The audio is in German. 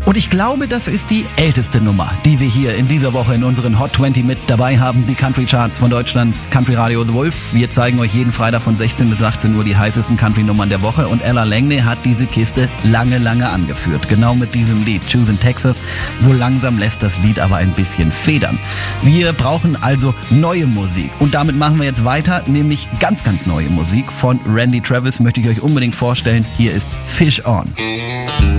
Und ich glaube, das ist die älteste Nummer, die wir hier in dieser Woche in unseren Hot 20 mit dabei haben. Die Country Charts von Deutschlands Country Radio The Wolf. Wir zeigen euch jeden Freitag von 16 bis 18 Uhr die heißesten Country-Nummern der Woche. Und Ella Langley hat diese Kiste lange, lange angeführt. Genau mit diesem Lied, Choose in Texas. So langsam lässt das Lied aber ein bisschen federn. Wir brauchen also neue Musik. Und damit machen wir jetzt weiter, nämlich ganz, ganz neue Musik von Randy Travis möchte ich euch unbedingt vorstellen. Hier ist Fish On.